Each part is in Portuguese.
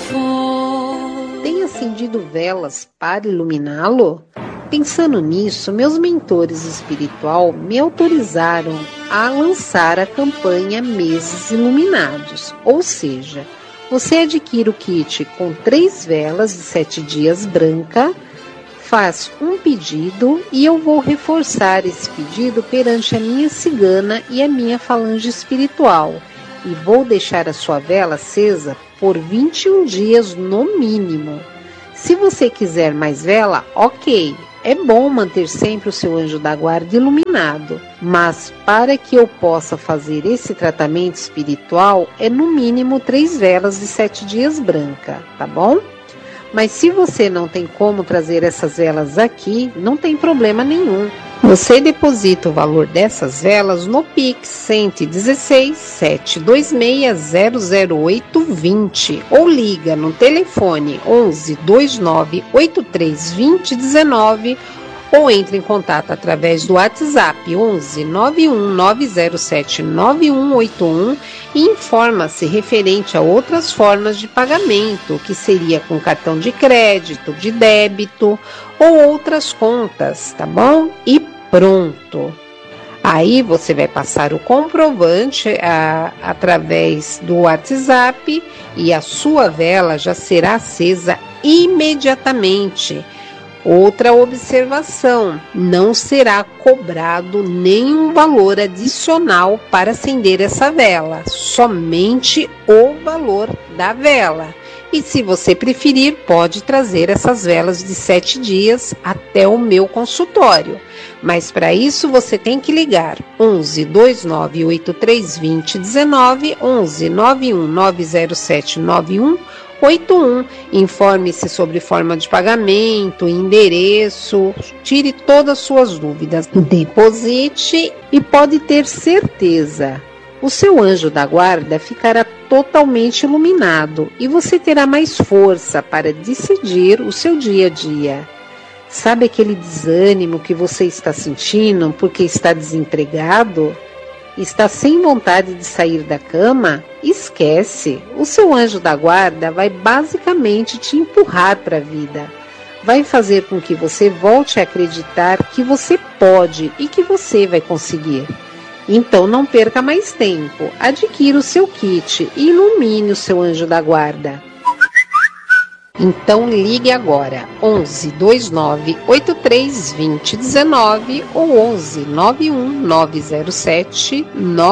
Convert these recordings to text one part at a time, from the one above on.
Tem acendido velas para iluminá-lo? Pensando nisso, meus mentores espiritual me autorizaram a lançar a campanha Meses Iluminados, ou seja, você adquire o kit com 3 velas de 7 dias branca, faz um pedido e eu vou reforçar esse pedido perante a minha cigana e a minha falange espiritual e vou deixar a sua vela acesa por 21 dias no mínimo. Se você quiser mais vela, ok. É bom manter sempre o seu anjo da guarda iluminado, mas para que eu possa fazer esse tratamento espiritual, é no mínimo 3 velas de 7 dias branca, tá bom? Mas se você não tem como trazer essas velas aqui, não tem problema nenhum. Você deposita o valor dessas velas no Pix 116 726 008 20 ou liga no telefone 11 29 83 20 19 ou entre em contato através do WhatsApp 11 91 907 9181 e informa-se referente a outras formas de pagamento, que seria com cartão de crédito, de débito ou outras contas, tá bom? E pronto! Aí você vai passar o comprovante através do WhatsApp e a sua vela já será acesa imediatamente. Outra observação, não será cobrado nenhum valor adicional para acender essa vela, somente o valor da vela. E se você preferir, pode trazer essas velas de 7 dias até o meu consultório. Mas para isso você tem que ligar 11 29 83 20 19, 11 91 907 9181. Informe-se sobre forma de pagamento, endereço, tire todas as suas dúvidas, deposite e pode ter certeza, o seu anjo da guarda ficará totalmente iluminado e você terá mais força para decidir o seu dia a dia. Sabe aquele desânimo que você está sentindo porque está desempregado? Está sem vontade de sair da cama? Esquece! O seu anjo da guarda vai basicamente te empurrar para a vida. Vai fazer com que você volte a acreditar que você pode e que você vai conseguir. Então não perca mais tempo. Adquira o seu kit e ilumine o seu anjo da guarda. Então ligue agora 11 29 83 20 19 ou 11 91 907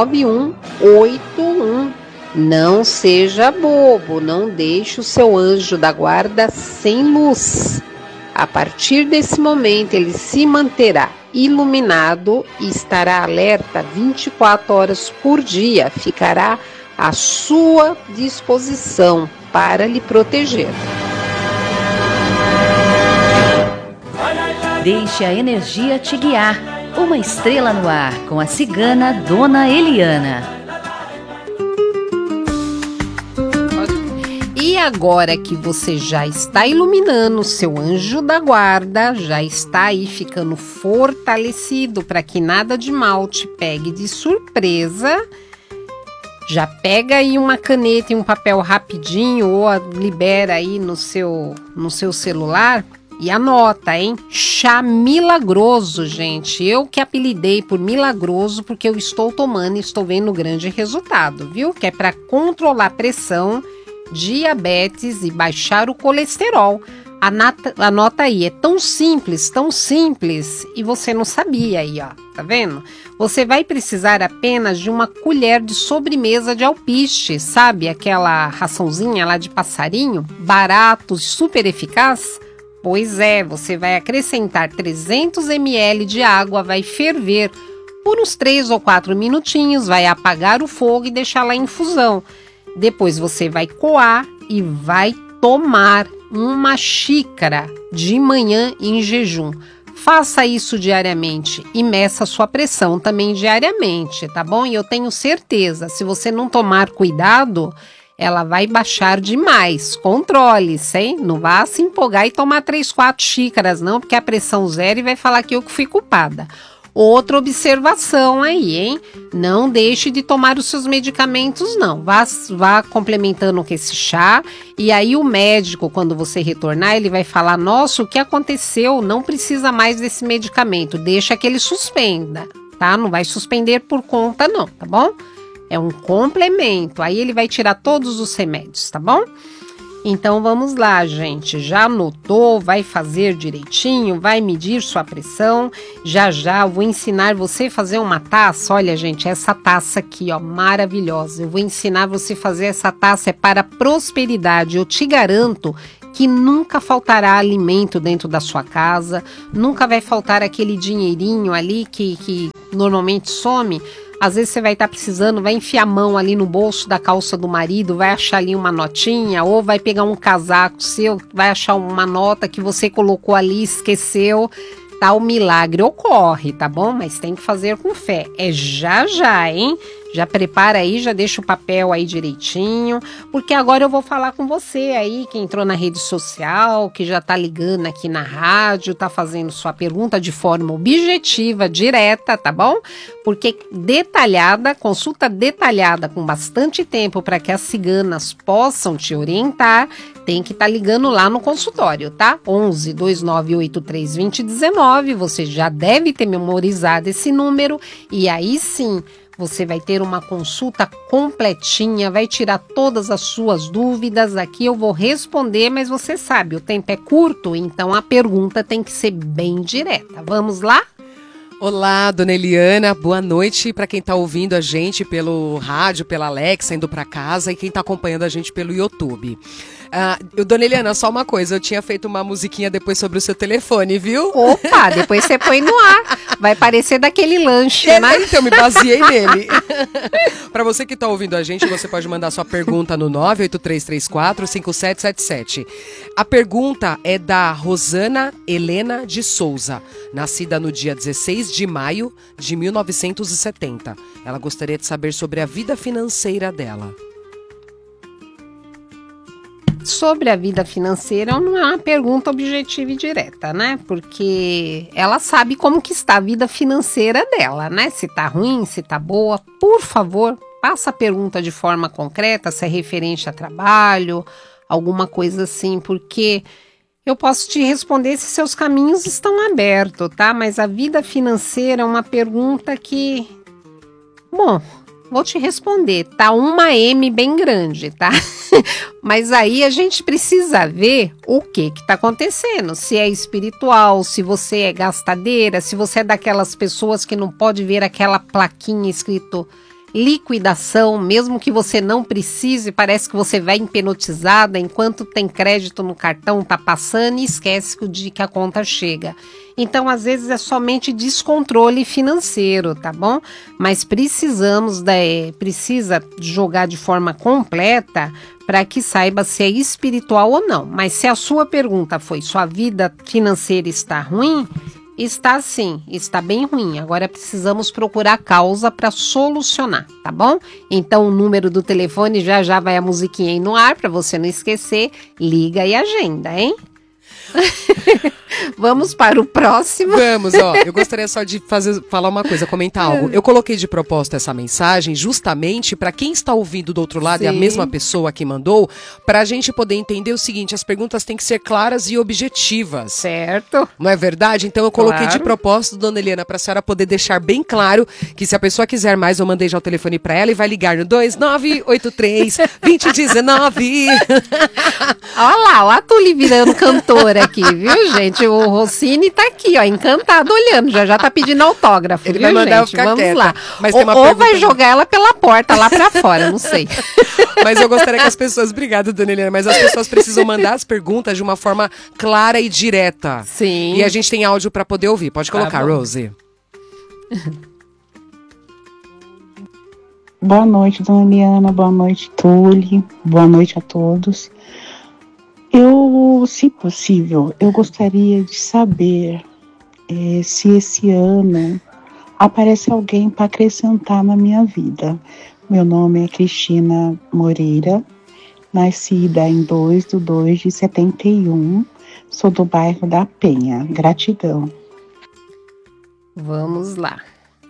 9181. Não seja bobo, não deixe o seu anjo da guarda sem luz. A partir desse momento ele se manterá iluminado e estará alerta 24 horas por dia, ficará à sua disposição para lhe proteger. Deixe a energia te guiar. Uma estrela no ar com a cigana Dona Eliana. E agora que você já está iluminando o seu anjo da guarda, já está aí ficando fortalecido para que nada de mal te pegue de surpresa, já pega aí uma caneta e um papel rapidinho ou libera aí no seu celular. E anota, hein? Chá milagroso, gente. Eu que apelidei por milagroso porque eu estou tomando e estou vendo grande resultado, viu? Que é para controlar pressão, diabetes e baixar o colesterol. Anota aí, é tão simples e você não sabia aí, ó. Tá vendo? Você vai precisar apenas de uma colher de sobremesa de alpiste, sabe? Aquela raçãozinha lá de passarinho, barato e super eficaz. Pois é, você vai acrescentar 300 ml de água, vai ferver por uns 3 ou 4 minutinhos, vai apagar o fogo e deixar lá em infusão. Depois você vai coar e vai tomar uma xícara de manhã em jejum. Faça isso diariamente e meça a sua pressão também diariamente, tá bom? E eu tenho certeza, se você não tomar cuidado, ela vai baixar demais. Controle-se, hein? Não vá se empolgar e tomar 3, 4 xícaras, não, porque a pressão zero e vai falar que eu que fui culpada. Outra observação aí, hein? Não deixe de tomar os seus medicamentos, não. Vá complementando com esse chá. E aí o médico, quando você retornar, ele vai falar, nossa, o que aconteceu? Não precisa mais desse medicamento. Deixa que ele suspenda, tá? Não vai suspender por conta, não, tá bom? É um complemento. Aí ele vai tirar todos os remédios, tá bom? Então vamos lá, gente, já anotou, vai fazer direitinho, vai medir sua pressão, já eu vou ensinar você a fazer uma taça, olha gente, essa taça aqui, ó, maravilhosa, eu vou ensinar você a fazer essa taça, é para prosperidade, eu te garanto que nunca faltará alimento dentro da sua casa, nunca vai faltar aquele dinheirinho ali que normalmente some. Às vezes você vai estar precisando, vai enfiar a mão ali no bolso da calça do marido, vai achar ali uma notinha, ou vai pegar um casaco seu, vai achar uma nota que você colocou ali, esqueceu, tá? O milagre ocorre, tá bom? Mas tem que fazer com fé. É já, hein? Já prepara aí, já deixa o papel aí direitinho, porque agora eu vou falar com você aí, que entrou na rede social, que já tá ligando aqui na rádio, tá fazendo sua pergunta de forma objetiva, direta, tá bom? Porque detalhada, consulta detalhada com bastante tempo para que as ciganas possam te orientar, tem que estar ligando lá no consultório, tá? 11 2983 2019, você já deve ter memorizado esse número e aí sim, você vai ter uma consulta completinha, vai tirar todas as suas dúvidas. Aqui eu vou responder, mas você sabe, o tempo é curto, então a pergunta tem que ser bem direta. Vamos lá? Olá, dona Eliana, boa noite para quem está ouvindo a gente pelo rádio, pela Alexa, indo para casa e quem está acompanhando a gente pelo YouTube. Dona Eliana, só uma coisa, eu tinha feito uma musiquinha depois sobre o seu telefone, viu? Opa, depois você põe no ar, vai parecer daquele lanche, né? Então, me baseei nele. Para você que está ouvindo a gente, você pode mandar sua pergunta no 98334-5777. A pergunta é da Rosana Helena de Souza, nascida no dia 16 de maio de 1970. Ela gostaria de saber sobre a vida financeira dela. Sobre a vida financeira não é uma pergunta objetiva e direta, né? Porque ela sabe como que está a vida financeira dela, né? Se tá ruim, se tá boa. Por favor, faça a pergunta de forma concreta, se é referente a trabalho, alguma coisa assim, porque eu posso te responder se seus caminhos estão abertos, tá? Mas a vida financeira é uma pergunta que... Bom, vou te responder, tá uma M bem grande, tá? Mas aí a gente precisa ver o que tá acontecendo, se é espiritual, se você é gastadeira, se você é daquelas pessoas que não pode ver aquela plaquinha escrito liquidação, mesmo que você não precise, parece que você vai hipnotizada, enquanto tem crédito no cartão, tá passando e esquece que a conta chega. Então, às vezes, é somente descontrole financeiro, tá bom? Mas precisa jogar de forma completa para que saiba se é espiritual ou não. Mas se a sua pergunta foi, sua vida financeira está ruim? Está sim, está bem ruim. Agora precisamos procurar a causa para solucionar, tá bom? Então o número do telefone já vai a musiquinha aí no ar para você não esquecer. Liga e agenda, hein? Vamos para o próximo. Vamos, eu gostaria só de falar uma coisa, comentar algo. Eu coloquei de propósito essa mensagem justamente para quem está ouvindo do outro lado, é a mesma pessoa que mandou, para a gente poder entender o seguinte, as perguntas têm que ser claras e objetivas. Certo. Não é verdade? Então eu coloquei de propósito, dona Eliana, para a senhora poder deixar bem claro que se a pessoa quiser mais, eu mandei já o telefone para ela e vai ligar no 2983-2019. Olha lá, o Atuli virando cantora aqui, viu, gente? O Rossini tá aqui, ó, encantado olhando, já tá pedindo autógrafo, ele viu, vai mandar gente? Vamos quieta. lá. Mas ou vai jogar ela pela porta lá pra fora, não sei. Mas eu gostaria que as pessoas, obrigada, dona Helena, mas as pessoas precisam mandar as perguntas de uma forma clara e direta. Sim. E a gente tem áudio pra poder ouvir. Pode colocar, Rose. Boa noite, dona Eliana, boa noite, Tuli, boa noite a todos. Se possível, eu gostaria de saber se esse ano aparece alguém para acrescentar na minha vida. Meu nome é Cristina Moreira, nascida em 2/2/71, sou do bairro da Penha. Gratidão. Vamos lá.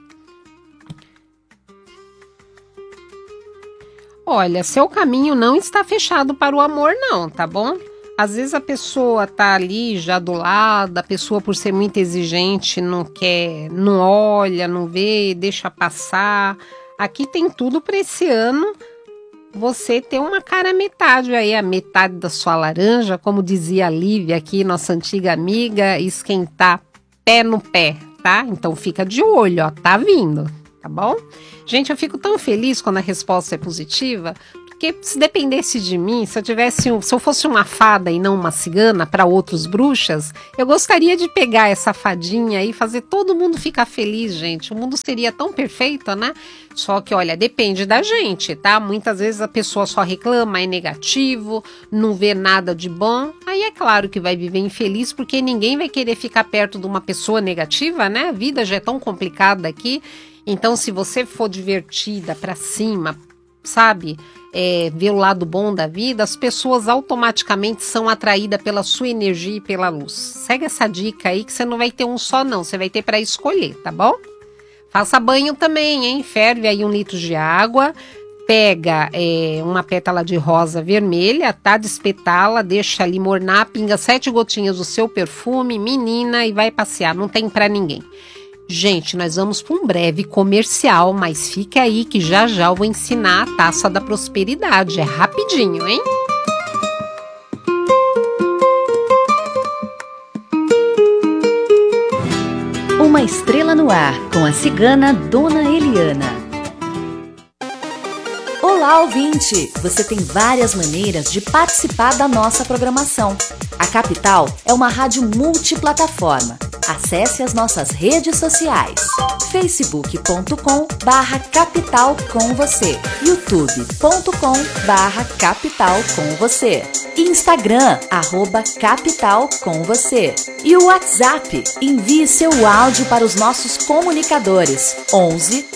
Olha, seu caminho não está fechado para o amor não, tá bom? Às vezes a pessoa tá ali já do lado, a pessoa por ser muito exigente não quer, não olha, não vê, deixa passar. Aqui tem tudo para esse ano você ter uma cara metade aí, a metade da sua laranja, como dizia a Lívia aqui, nossa antiga amiga, esquentar pé no pé, tá? Então fica de olho, ó, tá vindo, tá bom? Gente, eu fico tão feliz quando a resposta é positiva, porque se dependesse de mim, se eu fosse uma fada e não uma cigana para outros bruxas, eu gostaria de pegar essa fadinha e fazer todo mundo ficar feliz, gente. O mundo seria tão perfeito, né? Só que, olha, depende da gente, tá? Muitas vezes a pessoa só reclama, é negativo, não vê nada de bom. Aí é claro que vai viver infeliz, porque ninguém vai querer ficar perto de uma pessoa negativa, né? A vida já é tão complicada aqui. Então, se você for divertida, pra cima, sabe, ver o lado bom da vida, as pessoas automaticamente são atraídas pela sua energia e pela luz. Segue essa dica aí que você não vai ter um só não, você vai ter para escolher, tá bom? Faça banho também, hein? Ferve aí 1 litro de água, pega uma pétala de rosa vermelha, tá? Despetala, deixa ali mornar, pinga 7 gotinhas do seu perfume, menina, e vai passear, não tem para ninguém. Gente, nós vamos para um breve comercial, mas fique aí que já já eu vou ensinar a taça da prosperidade. É rapidinho, hein? Uma estrela no ar, com a cigana Dona Eliana. Olá, ouvinte! Você tem várias maneiras de participar da nossa programação. A Capital é uma rádio multiplataforma. Acesse as nossas redes sociais: facebook.com/capital com você, youtube.com/capital com você, Instagram @capital com você e o WhatsApp. Envie seu áudio para os nossos comunicadores 11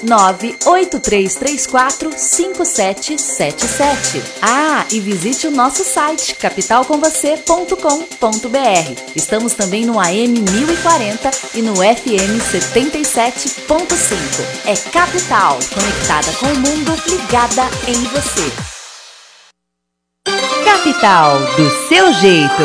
98334 5777. E visite o nosso site capitalcomvocê.com.br. Estamos também no AM 1040 e no FM 77.5. É Capital, conectada com o mundo, ligada em você. Capital, do seu jeito.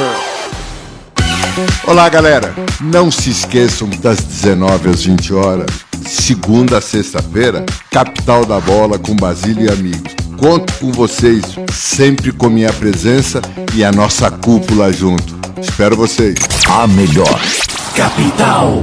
Olá, galera. Não se esqueçam das 19 às 20 horas, segunda a sexta-feira, Capital da Bola com Basílio e amigos. Conto com vocês, sempre com minha presença e a nossa cúpula junto. Espero vocês. A melhor Capital.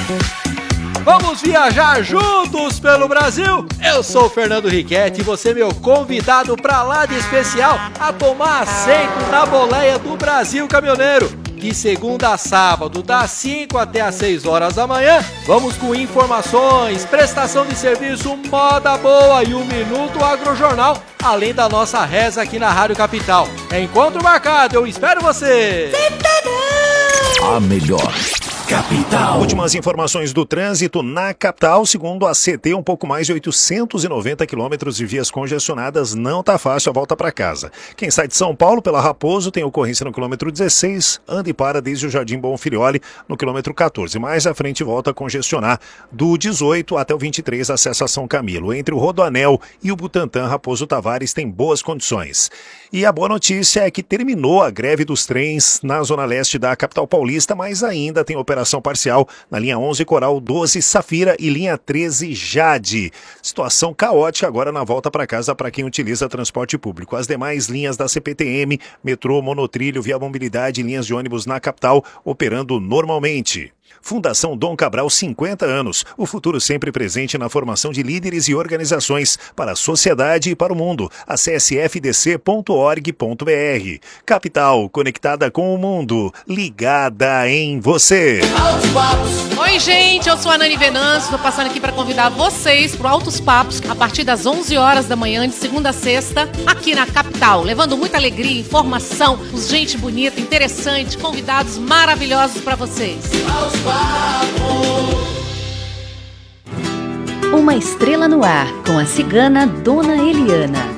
Vamos viajar juntos pelo Brasil? Eu sou o Fernando Riquetti e você é meu convidado pra lá de especial a tomar assento na boleia do Brasil Caminhoneiro. De segunda a sábado, das 5 até às 6 horas da manhã, vamos com informações, prestação de serviço, moda boa e 1 Minuto Agrojornal, além da nossa reza aqui na Rádio Capital. Encontro marcado, eu espero você! A melhor Capital. Últimas informações do trânsito na capital. Segundo a CT, um pouco mais de 890 quilômetros de vias congestionadas. Não tá fácil a volta para casa. Quem sai de São Paulo pela Raposo tem ocorrência no quilômetro 16, anda e para desde o Jardim Bonfilioli no quilômetro 14. Mais à frente volta a congestionar do 18 até o 23, acesso a São Camilo. Entre o Rodoanel e o Butantã, Raposo Tavares tem boas condições. E a boa notícia é que terminou a greve dos trens na zona leste da capital paulista, mas ainda tem operação parcial na linha 11 Coral 12 Safira e linha 13 Jade. Situação caótica agora na volta para casa para quem utiliza transporte público. As demais linhas da CPTM, metrô, monotrilho, Via Mobilidade e linhas de ônibus na capital operando normalmente. Fundação Dom Cabral, 50 anos. O futuro sempre presente na formação de líderes e organizações para a sociedade e para o mundo. Acesse fdc.org.br. Capital, conectada com o mundo, ligada em você. Oi, gente, eu sou a Nani Venâncio, estou passando aqui para convidar vocês para o Altos Papos, a partir das 11 horas da manhã, de segunda a sexta, aqui na Capital, levando muita alegria, informação, gente bonita, interessante, convidados maravilhosos para vocês. Uma estrela no ar, com a cigana Dona Eliana.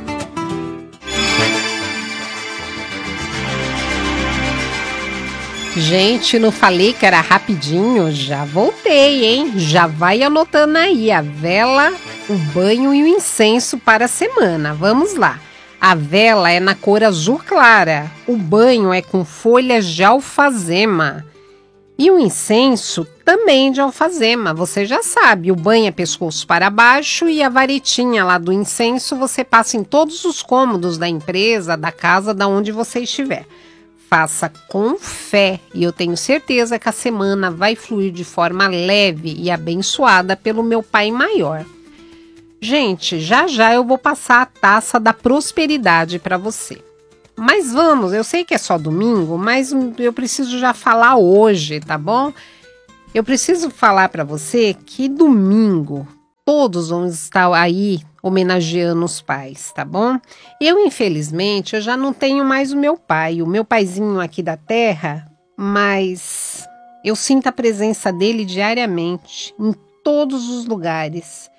Gente, não falei que era rapidinho? Já voltei, hein? Já vai anotando aí a vela, o banho e o incenso para a semana. Vamos lá. A vela é na cor azul clara. O banho é com folhas de alfazema. E o incenso também de alfazema. Você já sabe, o banho é pescoço para baixo e a varetinha lá do incenso você passa em todos os cômodos da empresa, da casa, da onde você estiver. Faça com fé e eu tenho certeza que a semana vai fluir de forma leve e abençoada pelo meu Pai Maior. Gente, já já eu vou passar a taça da prosperidade para você. Mas vamos, eu sei que é só domingo, mas eu preciso já falar hoje, tá bom? Eu preciso falar para você que domingo todos vão estar aí homenageando os pais, tá bom? Eu, infelizmente, eu já não tenho mais o meu paizinho aqui da terra, mas eu sinto a presença dele diariamente, em todos os lugares,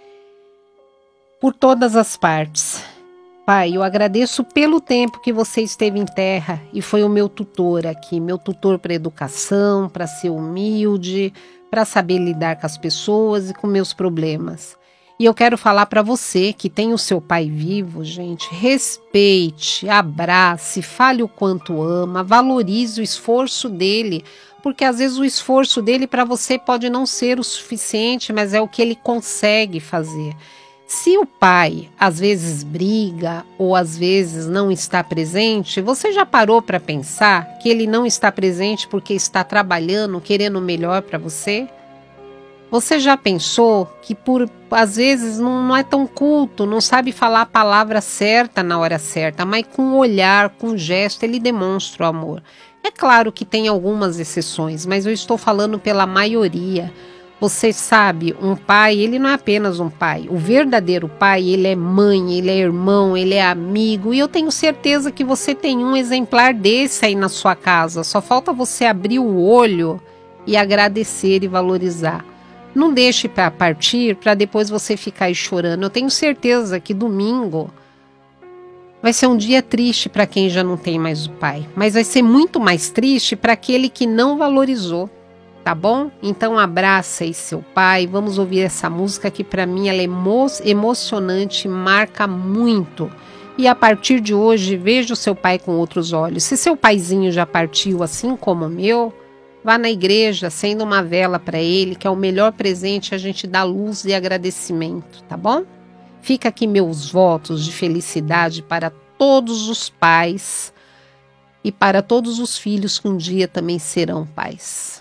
por todas as partes. Pai, eu agradeço pelo tempo que você esteve em terra e foi o meu tutor aqui, meu tutor para educação, para ser humilde, para saber lidar com as pessoas e com meus problemas. E eu quero falar para você que tem o seu pai vivo, gente, respeite, abrace, fale o quanto ama, valorize o esforço dele, porque às vezes o esforço dele para você pode não ser o suficiente, mas é o que ele consegue fazer. Se o pai às vezes briga ou às vezes não está presente, você já parou para pensar que ele não está presente porque está trabalhando, querendo o melhor para você? Você já pensou que às vezes não é tão culto, não sabe falar a palavra certa na hora certa, mas com o olhar, com o gesto, ele demonstra o amor. É claro que tem algumas exceções, mas eu estou falando pela maioria. Você sabe, um pai, ele não é apenas um pai. O verdadeiro pai, ele é mãe, ele é irmão, ele é amigo. E eu tenho certeza que você tem um exemplar desse aí na sua casa. Só falta você abrir o olho e agradecer e valorizar. Não deixe para partir para depois você ficar aí chorando. Eu tenho certeza que domingo vai ser um dia triste para quem já não tem mais o pai. Mas vai ser muito mais triste para aquele que não valorizou. Tá bom? Então abraça aí seu pai, vamos ouvir essa música que para mim ela é emocionante, marca muito. E a partir de hoje, veja o seu pai com outros olhos. Se seu paizinho já partiu assim como o meu, vá na igreja, acenda uma vela para ele, que é o melhor presente, a gente dá luz e agradecimento, tá bom? Fica aqui meus votos de felicidade para todos os pais e para todos os filhos que um dia também serão pais.